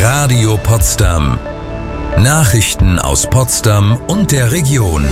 Radio Potsdam. Nachrichten aus Potsdam und der Region.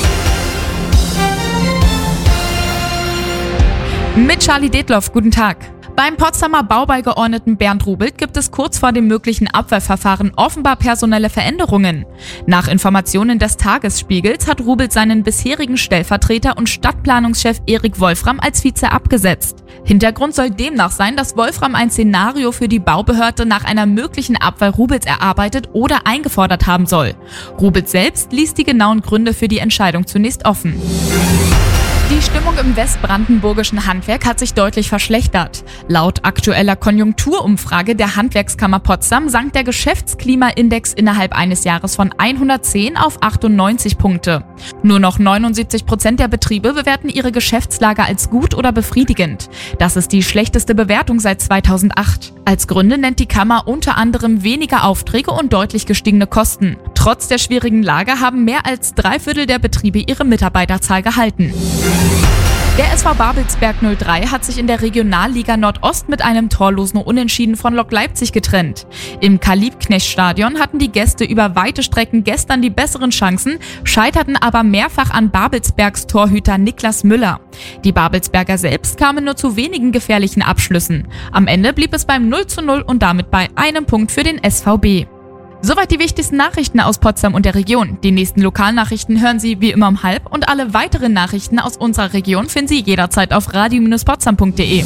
Mit Charlie Detloff, guten Tag. Beim Potsdamer Baubeigeordneten Bernd Rubelt gibt es kurz vor dem möglichen Abwahlverfahren offenbar personelle Veränderungen. Nach Informationen des Tagesspiegels hat Rubelt seinen bisherigen Stellvertreter und Stadtplanungschef Erik Wolfram als Vize abgesetzt. Hintergrund soll demnach sein, dass Wolfram ein Szenario für die Baubehörde nach einer möglichen Abwahl Rubels erarbeitet oder eingefordert haben soll. Rubelt selbst ließ die genauen Gründe für die Entscheidung zunächst offen. Die Stimmung im westbrandenburgischen Handwerk hat sich deutlich verschlechtert. Laut aktueller Konjunkturumfrage der Handwerkskammer Potsdam sank der Geschäftsklimaindex innerhalb eines Jahres von 110 auf 98 Punkte. Nur noch 79% der Betriebe bewerten ihre Geschäftslage als gut oder befriedigend. Das ist die schlechteste Bewertung seit 2008. Als Gründe nennt die Kammer unter anderem weniger Aufträge und deutlich gestiegene Kosten. Trotz der schwierigen Lage haben mehr als 3/4 der Betriebe ihre Mitarbeiterzahl gehalten. Der SV Babelsberg 03 hat sich in der Regionalliga Nordost mit einem torlosen Unentschieden von Lok Leipzig getrennt. Im Karl-Liebknecht-Stadion hatten die Gäste über weite Strecken gestern die besseren Chancen, scheiterten aber mehrfach an Babelsbergs Torhüter Niklas Müller. Die Babelsberger selbst kamen nur zu wenigen gefährlichen Abschlüssen. Am Ende blieb es beim 0:0 und damit bei einem Punkt für den SVB. Soweit die wichtigsten Nachrichten aus Potsdam und der Region. Die nächsten Lokalnachrichten hören Sie wie immer um 12:30 und alle weiteren Nachrichten aus unserer Region finden Sie jederzeit auf radio-potsdam.de.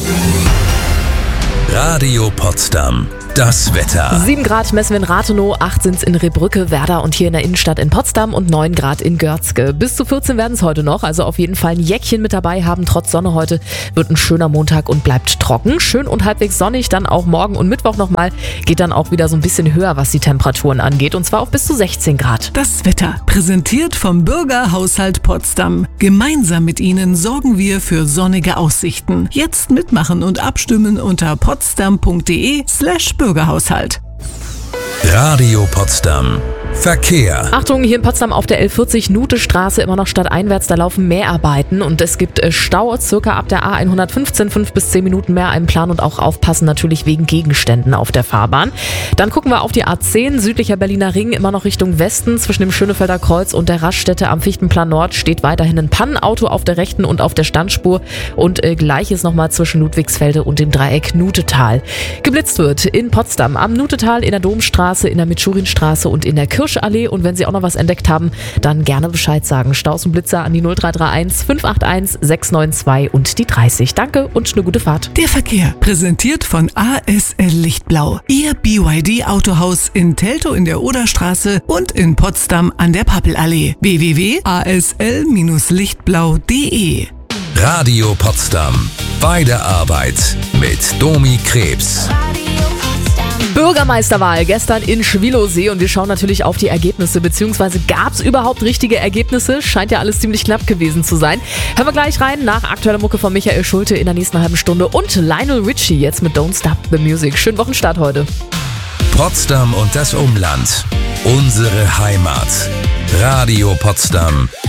Radio Potsdam. Das Wetter. 7 Grad messen wir in Rathenow, 8 sind es in Rehbrücke, Werder und hier in der Innenstadt in Potsdam und 9 Grad in Görzge. Bis zu 14 werden es heute noch, also auf jeden Fall ein Jäckchen mit dabei haben. Trotz Sonne heute wird ein schöner Montag und bleibt trocken. Schön und halbwegs sonnig, dann auch morgen und Mittwoch nochmal. Geht dann auch wieder so ein bisschen höher, was die Temperaturen angeht, und zwar auf bis zu 16 Grad. Das Wetter, präsentiert vom Bürgerhaushalt Potsdam. Gemeinsam mit Ihnen sorgen wir für sonnige Aussichten. Jetzt mitmachen und abstimmen unter potsdam.de/Bürgerhaushalt. Radio Potsdam. Verkehr. Achtung, hier in Potsdam auf der L40 Nutestraße immer noch stadteinwärts, da laufen Mäharbeiten und es gibt Stau circa ab der A115, 5 bis 10 Minuten mehr einplanen und auch aufpassen natürlich wegen Gegenständen auf der Fahrbahn. Dann gucken wir auf die A10, südlicher Berliner Ring, immer noch Richtung Westen, zwischen dem Schönefelder Kreuz und der Raststätte am Fichtenplan Nord steht weiterhin ein Pannenauto auf der rechten und auf der Standspur und gleiches nochmal zwischen Ludwigsfelde und dem Dreieck Nutetal. Geblitzt wird in Potsdam am Nutetal, in der Domstraße, in der Mitschurinstraße und in der Kirschallee, und wenn Sie auch noch was entdeckt haben, dann gerne Bescheid sagen. Staus und Blitzer an die 0331 581 692 und die 30. Danke und eine gute Fahrt. Der Verkehr, präsentiert von ASL Lichtblau. Ihr BYD Autohaus in Teltow in der Oderstraße und in Potsdam an der Pappelallee. www.asl-lichtblau.de. Radio Potsdam. Bei der Arbeit mit Domi Krebs. Bürgermeisterwahl gestern in Schwielowsee und wir schauen natürlich auf die Ergebnisse, beziehungsweise gab es überhaupt richtige Ergebnisse? Scheint ja alles ziemlich knapp gewesen zu sein. Hören wir gleich rein nach aktueller Mucke von Michael Schulte in der nächsten halben Stunde und Lionel Richie jetzt mit Don't Stop the Music. Schönen Wochenstart heute. Potsdam und das Umland. Unsere Heimat. Radio Potsdam.